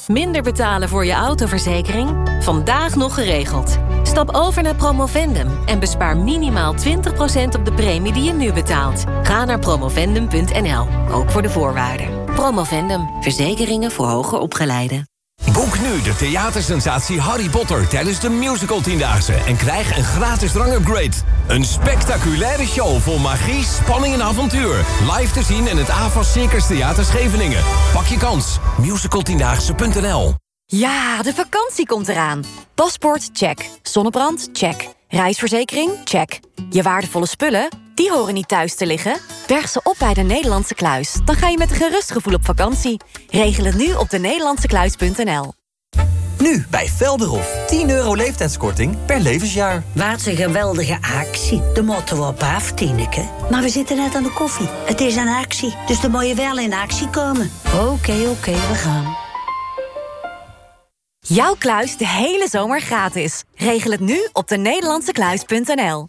Minder betalen voor je autoverzekering? Vandaag nog geregeld. Stap over naar Promovendum en bespaar minimaal 20% op de premie die je nu betaalt. Ga naar promovendum.nl, ook voor de voorwaarden. Promovendum, verzekeringen voor hoger opgeleiden. Boek nu de theatersensatie Harry Potter tijdens de Musical 10-daagse en krijg een gratis drangupgrade. Een spectaculaire show vol magie, spanning en avontuur. Live te zien in het AVAS Circus Theater Scheveningen. Pak je kans. Musical10daagse.nl. Ja, de vakantie komt eraan. Paspoort, check. Zonnebrand, check. Reisverzekering, check. Je waardevolle spullen, die horen niet thuis te liggen. Berg ze op bij de Nederlandse Kluis. Dan ga je met een gerust gevoel op vakantie. Regel het nu op denederlandsekluis.nl. Nu bij Velderhof. €10 leeftijdskorting per levensjaar. Wat een geweldige actie. De moeten we op af, Tineke. Maar we zitten net aan de koffie. Het is een actie, dus dan moet je wel in actie komen. Oké, we gaan. Jouw kluis de hele zomer gratis. Regel het nu op denederlandsekluis.nl.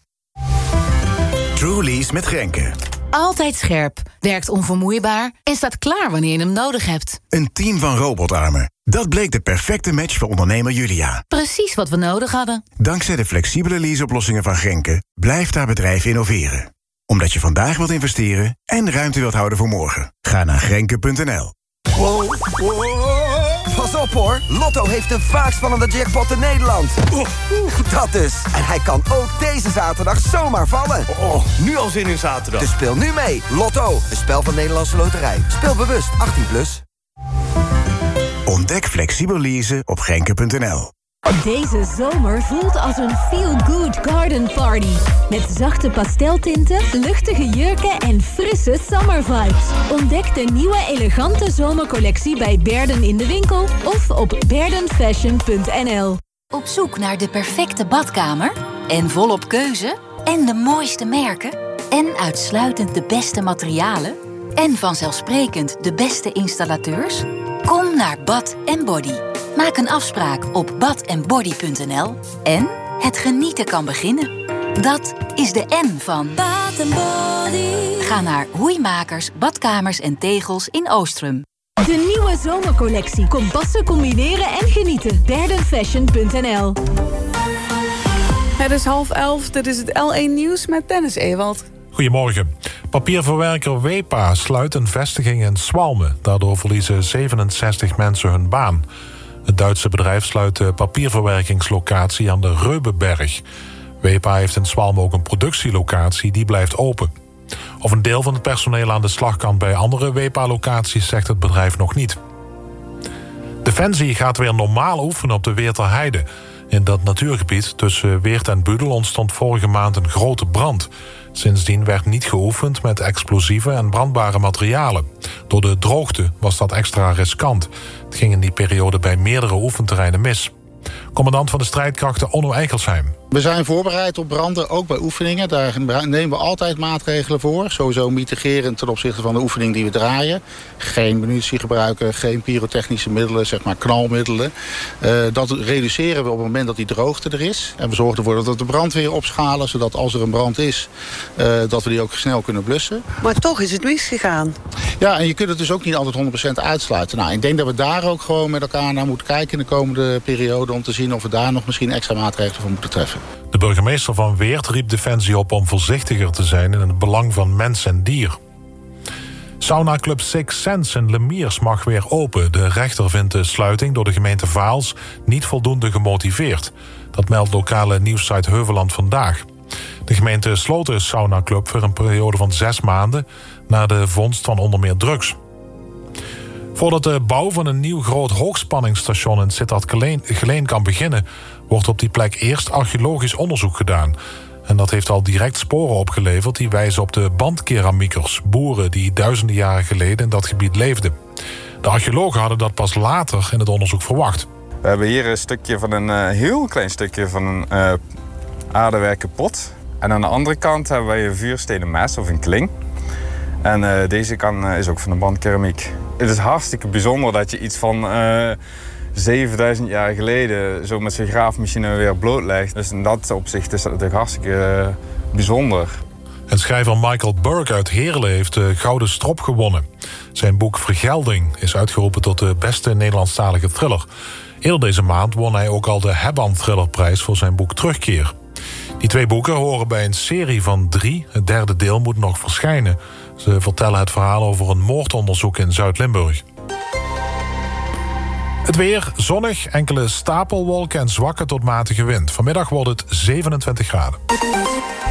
Truly's met Grenke. Altijd scherp, werkt onvermoeibaar en staat klaar wanneer je hem nodig hebt. Een team van robotarmen. Dat bleek de perfecte match voor ondernemer Julia. Precies wat we nodig hadden. Dankzij de flexibele leaseoplossingen van Grenke blijft haar bedrijf innoveren. Omdat je vandaag wilt investeren en ruimte wilt houden voor morgen. Ga naar grenke.nl. Wow. Pas op hoor, Lotto heeft de vaakst spannende jackpot in Nederland. Dat dus. En hij kan ook deze zaterdag zomaar vallen. Nu al zin in zaterdag. Dus speel nu mee. Lotto, een spel van Nederlandse Loterij. Speel bewust, 18+. Ontdek flexibel leasen op grenke.nl. Deze zomer voelt als een feel-good garden party. Met zachte pasteltinten, luchtige jurken en frisse summer vibes. Ontdek de nieuwe elegante zomercollectie bij Berden in de winkel of op berdenfashion.nl. Op zoek naar de perfecte badkamer? En volop keuze? En de mooiste merken? En uitsluitend de beste materialen? En vanzelfsprekend de beste installateurs? Kom naar Bath & Body. Maak een afspraak op bathandbody.nl en het genieten kan beginnen. Dat is de N van Bath & Body. Ga naar Hoeimakers, Badkamers en Tegels in Oostrum. De nieuwe zomercollectie. Kom passen, combineren en genieten. Berdenfashion.nl. Het is 10:30, dit is het L1 Nieuws met Dennis Ewald. Goedemorgen. Papierverwerker Wepa sluit een vestiging in Zwalmen. Daardoor verliezen 67 mensen hun baan. Het Duitse bedrijf sluit de papierverwerkingslocatie aan de Reubenberg. Wepa heeft in Zwalmen ook een productielocatie, die blijft open. Of een deel van het personeel aan de slag kan bij andere Wepa-locaties, zegt het bedrijf nog niet. Defensie gaat weer normaal oefenen op de Weerterheide. In dat natuurgebied tussen Weert en Budel ontstond vorige maand een grote brand. Sindsdien werd niet geoefend met explosieve en brandbare materialen. Door de droogte was dat extra riskant. Het ging in die periode bij meerdere oefenterreinen mis. Commandant van de strijdkrachten Onno Eikelsheim. We zijn voorbereid op branden, ook bij oefeningen. Daar nemen we altijd maatregelen voor. Sowieso mitigerend ten opzichte van de oefening die we draaien. Geen munitie gebruiken, geen pyrotechnische middelen, zeg maar knalmiddelen. Dat reduceren we op het moment dat die droogte er is. En we zorgen ervoor dat we de brandweer opschalen, zodat als er een brand is, dat we die ook snel kunnen blussen. Maar toch is het misgegaan. Ja, en je kunt het dus ook niet altijd 100% uitsluiten. Nou, ik denk dat we daar ook gewoon met elkaar naar moeten kijken in de komende periode, om te zien of we daar nog misschien extra maatregelen voor moeten treffen. De burgemeester van Weert riep Defensie op om voorzichtiger te zijn in het belang van mens en dier. Saunaclub Six Sense in Lemiers mag weer open. De rechter vindt de sluiting door de gemeente Vaals niet voldoende gemotiveerd. Dat meldt lokale nieuwssite Heuveland Vandaag. De gemeente sloot de saunaclub voor een periode van 6 maanden... na de vondst van onder meer drugs. Voordat de bouw van een nieuw groot hoogspanningsstation in Sittard-Geleen kan beginnen, wordt op die plek eerst archeologisch onderzoek gedaan. En dat heeft al direct sporen opgeleverd die wijzen op de bandkeramiekers, boeren die duizenden jaren geleden in dat gebied leefden. De archeologen hadden dat pas later in het onderzoek verwacht. We hebben hier een stukje van een heel klein stukje van een aardewerken pot. En aan de andere kant hebben wij een vuurstenen mes of een kling. En deze kant is ook van de bandkeramiek. Het is hartstikke bijzonder dat je iets van 7000 jaar geleden zo met zijn graafmachine weer blootlegt. Dus in dat opzicht is dat natuurlijk hartstikke bijzonder. En schrijver Michael Burke uit Heerlen heeft de Gouden Strop gewonnen. Zijn boek Vergelding is uitgeroepen tot de beste Nederlandstalige thriller. Eerder deze maand won hij ook al de Hebban Thrillerprijs voor zijn boek Terugkeer. Die 2 boeken horen bij een serie van 3. Het 3e deel moet nog verschijnen. Ze vertellen het verhaal over een moordonderzoek in Zuid-Limburg. Het weer zonnig, enkele stapelwolken en zwakke tot matige wind. Vanmiddag wordt het 27 graden.